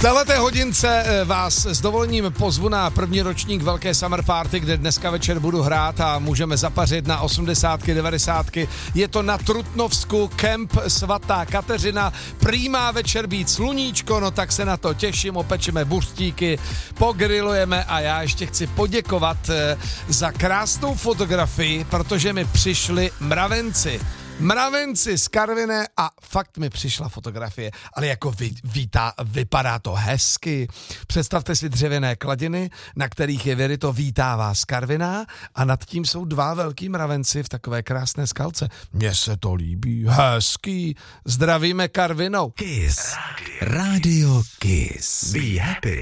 téhleté hodince vás s dovolením pozvu na první ročník Velké Summer Party, kde dneska večer budu hrát a můžeme zapařit na 80, 90. Je to na Trutnovsku, kemp Svatá Kateřina. Prý má večer být sluníčko, no tak se na to těším, opečeme buřtíky, pogrilujeme a já ještě chci poděkovat za krásnou fotografii, protože mi přišli mravenci z Karviné a fakt mi přišla fotografie, ale jako vypadá to hezky. Představte si dřevěné kladiny, na kterých je vyryto Vítá vás Karviná a nad tím jsou dva velký mravenci v takové krásné skalce. Mně se to líbí, hezký. Zdravíme Karvinou. Kiss. Radio Kiss. Be happy.